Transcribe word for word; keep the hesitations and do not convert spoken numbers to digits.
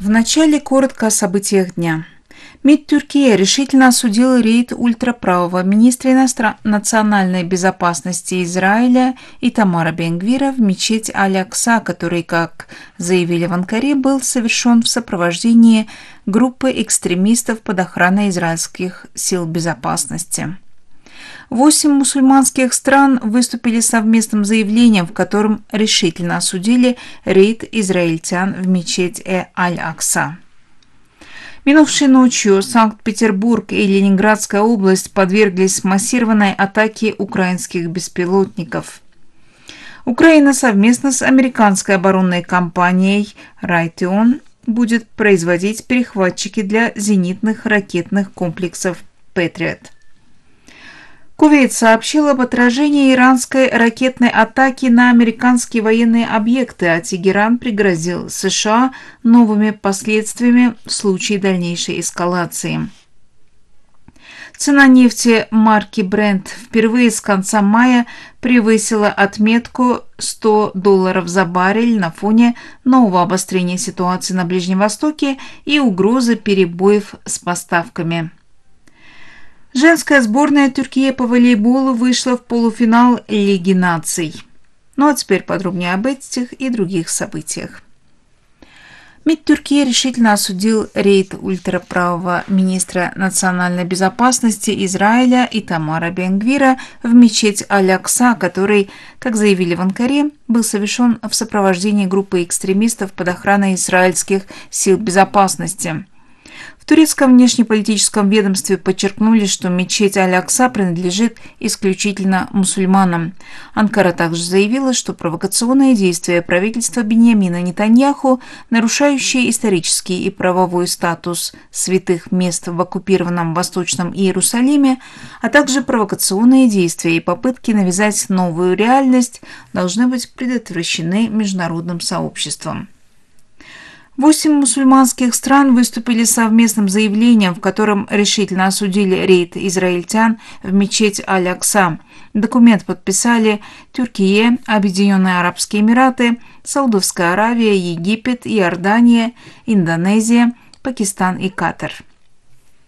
Вначале коротко о событиях дня. МИД Турции решительно осудил рейд ультраправого министра иностран... национальной безопасности Израиля Итамара Бен-Гвира в мечеть Аль-Акса, который, как заявили в Анкаре, был совершен в сопровождении группы экстремистов под охраной израильских сил безопасности. Восемь мусульманских стран выступили совместным заявлением, в котором решительно осудили рейд израильтян в мечеть Аль-Акса. Минувшей ночью Санкт-Петербург и Ленинградская область подверглись массированной атаке украинских беспилотников. Украина совместно с американской оборонной компанией Raytheon будет производить перехватчики для зенитных ракетных комплексов Patriot. Кувейт сообщил об отражении иранской ракетной атаки на американские военные объекты, а Тегеран пригрозил США новыми последствиями в случае дальнейшей эскалации. Цена нефти марки Brent впервые с конца мая превысила отметку сто долларов за баррель на фоне нового обострения ситуации на Ближнем Востоке и угрозы перебоев с поставками. Женская сборная Турции по волейболу вышла в полуфинал Лиги наций. Ну а теперь подробнее об этих и других событиях. МИД Турции решительно осудил рейд ультраправого министра национальной безопасности Израиля Итамара Бен-Гвира в мечеть Аль-Акса, который, как заявили в Анкаре, был совершен в сопровождении группы экстремистов под охраной израильских сил безопасности. В турецком внешнеполитическом ведомстве подчеркнули, что мечеть Аль-Акса принадлежит исключительно мусульманам. Анкара также заявила, что провокационные действия правительства Биньямина Нетаньяху, нарушающие исторический и правовой статус святых мест в оккупированном Восточном Иерусалиме, а также провокационные действия и попытки навязать новую реальность, должны быть предотвращены международным сообществом. Восемь мусульманских стран выступили с совместным заявлением, в котором решительно осудили рейд израильтян в мечеть Аль-Акса. Документ подписали Турция, Объединенные Арабские Эмираты, Саудовская Аравия, Египет, Иордания, Индонезия, Пакистан и Катар.